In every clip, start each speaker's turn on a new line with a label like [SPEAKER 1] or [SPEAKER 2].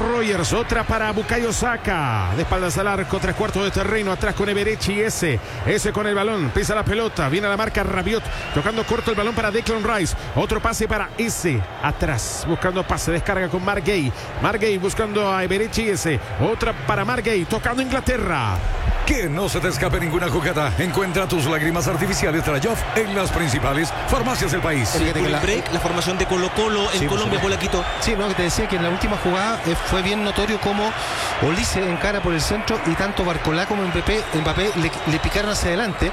[SPEAKER 1] Rogers, otra para Bukayo Saka, de espaldas al arco, 3/4 de terreno, atrás con Eberechi, ese con el balón, pisa la pelota, viene a la marca Rabiot, tocando corto el balón para Declan Rice, otro pase para ese, atrás, buscando pase, descarga con Marc Guehi buscando a Eberechi, otra para Marc Guehi, tocando Inglaterra.
[SPEAKER 2] Que no se te escape ninguna jugada. Encuentra tus lágrimas artificiales Trayoff en las principales farmacias del país.
[SPEAKER 3] La formación de Colo-Colo en Colombia, Polaquito.
[SPEAKER 4] Sí, no, que te decía que en la última jugada fue bien notorio cómo Olise encara por el centro y tanto Barcolá como Mbappé le picaron hacia adelante.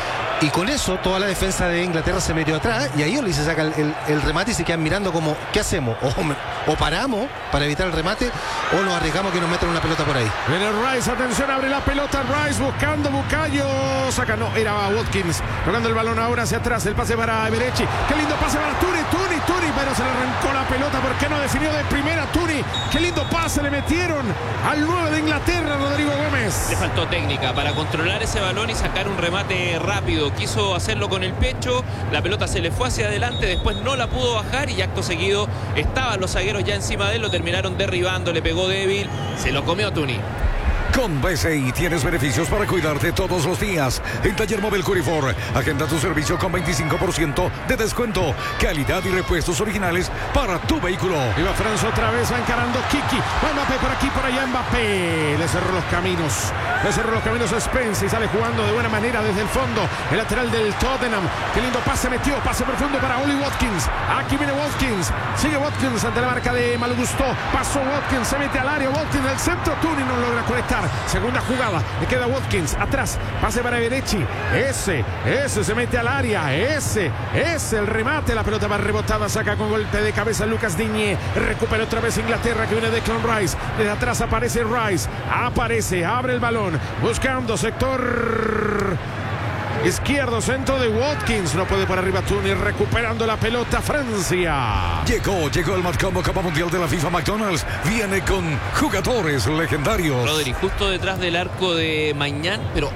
[SPEAKER 4] Y con eso toda la defensa de Inglaterra se metió atrás y ahí Olise saca el remate y se quedan mirando como ¿qué hacemos? O paramos para evitar el remate o nos arriesgamos que nos metan una pelota por ahí.
[SPEAKER 1] Viene Rice, atención, abre la pelota Rice buscando Bukayo Saka, no, era Watkins tocando el balón ahora hacia atrás, el pase para Eberechi, qué lindo pase para Tuni, pero se le arrancó la pelota, ¿por qué no definió de primera Tuni? Qué lindo pase le metieron al 9 de Inglaterra, Rodrigo Gómez.
[SPEAKER 5] Le faltó técnica para controlar ese balón y sacar un remate rápido. Quiso hacerlo con el pecho, la pelota se le fue hacia adelante, después no la pudo bajar y acto seguido estaban los zagueros ya encima de él, lo terminaron derribando, le pegó débil, se lo comió Tuni.
[SPEAKER 2] Con BCI tienes beneficios para cuidarte todos los días. En Taller Móvil Curifor, agenda tu servicio con 25% de descuento. Calidad y repuestos originales para tu vehículo.
[SPEAKER 1] Iba Francia otra vez, va encarando Kiki. Mbappé por aquí, por allá Mbappé. Le cerró los caminos a Spence y sale jugando de buena manera desde el fondo. El lateral del Tottenham. Qué lindo pase metió, pase profundo para Oli Watkins. Aquí viene Watkins. Sigue Watkins ante la marca de Malo Gusto. Pasó Watkins, se mete al área. Watkins del centro, Tuni no logra conectar. Segunda jugada, le queda Watkins atrás, pase para Eberechi, ese se mete al área, ese el remate, la pelota va rebotada, saca con golpe de cabeza Lucas Digne, recupera otra vez Inglaterra que viene de Declan Rice, desde atrás aparece Rice, abre el balón, buscando sector izquierdo, centro de Watkins, no puede por arriba Tuni, recuperando la pelota Francia.
[SPEAKER 2] Llegó el Matcombo Copa Mundial de la FIFA. McDonald's viene con jugadores legendarios.
[SPEAKER 5] Rodri, justo detrás del arco de Mañán, pero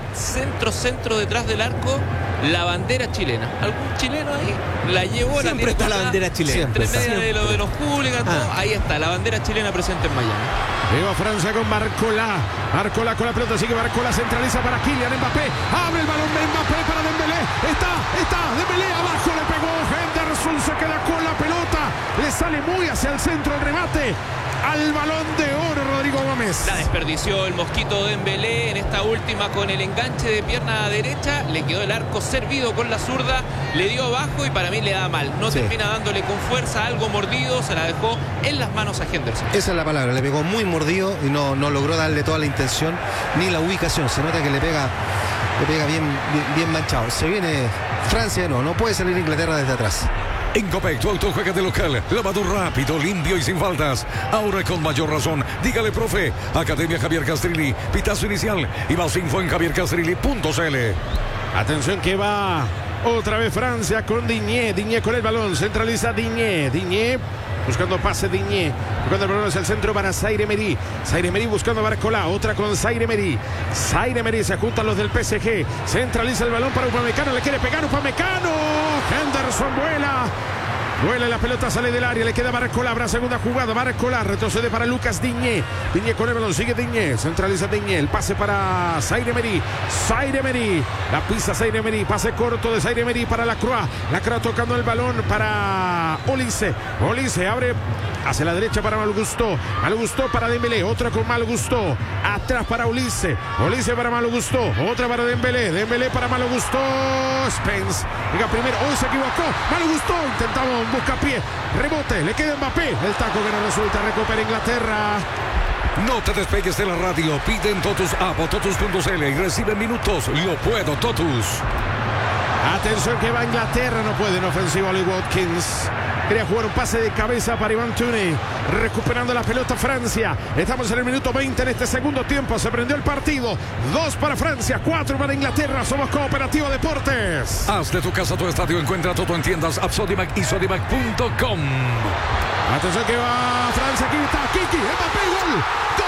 [SPEAKER 5] centro detrás del arco, la bandera chilena. ¿Algún chileno ahí? La llevó,
[SPEAKER 3] siempre está la bandera chilena.
[SPEAKER 5] Entre medio de los hooligans, ahí está, la bandera chilena presente en Miami.
[SPEAKER 1] Llegó Francia con Barcolá con la pelota, sigue Barcolá, centraliza para Kylian Mbappé, abre el balón de Mbappé para Dembélé, está Dembélé, abajo le pegó Henderson, se queda con la pelota, le sale muy hacia el centro el remate al Balón de Oro, Rodrigo Gómez.
[SPEAKER 5] La desperdició el mosquito Dembélé en esta última con el enganche de pierna derecha, le quedó el arco servido con la zurda, le dio abajo y para mí le da mal, no termina dándole con fuerza, algo mordido, se la dejó en las manos a Henderson.
[SPEAKER 4] Esa es la palabra, le pegó muy mordido y no logró darle toda la intención ni la ubicación, se nota que le pega bien manchado. Se viene Francia, no puede salir Inglaterra desde atrás.
[SPEAKER 2] En Copec, tu auto juega de local, lavado rápido, limpio y sin faltas. Ahora con mayor razón, dígale profe. Academia Javier Castrilli, pitazo inicial y más info en javiercastrilli.cl.
[SPEAKER 1] Atención que va otra vez Francia con Digne con el balón, centraliza Digne buscando pase Digne, buscando el balón hacia el centro para Zaire Emery buscando a Barcolá, otra con Zaire Emery, se juntan los del PSG, centraliza el balón para Upamecano, le quiere pegar Upamecano, Henderson vuela, la pelota sale del área, le queda Barcolá, habrá segunda jugada, Barcolá retrocede para Lucas Digne con el balón, sigue Digne, centraliza Digne, el pase para Zaire Emery, la pisa Zaire Emery, pase corto de Zaire Emery para Lacroix tocando el balón para Olise abre hacia la derecha para Malo Gusto para Dembélé, otra con Malo Gusto, atrás para Olise para Malo Gusto, otra para Dembélé para Malo Gusto, Spence, llega primero, hoy se equivocó, Malo Gusto, intentamos buscapié, rebote, le queda Mbappé, el taco que no resulta, recupera Inglaterra.
[SPEAKER 2] No te despegues de la radio, pide en Totus App o Totus.cl y recibe minutos, Lo Puedo Totus.
[SPEAKER 1] Atención que va Inglaterra, no puede en ofensiva Oli Watkins. Quería jugar un pase de cabeza para Iván Tuni. Recuperando la pelota Francia. Estamos en el minuto 20 en este segundo tiempo. Se prendió el partido. 2 para Francia, 4 para Inglaterra. Somos Cooperativa Deportes.
[SPEAKER 2] Haz de tu casa tu estadio. Encuentra todo en tiendas Sodimac y Sodimac.com.
[SPEAKER 1] Atención que va Francia. Aquí está Kiki. Mbappé, gol.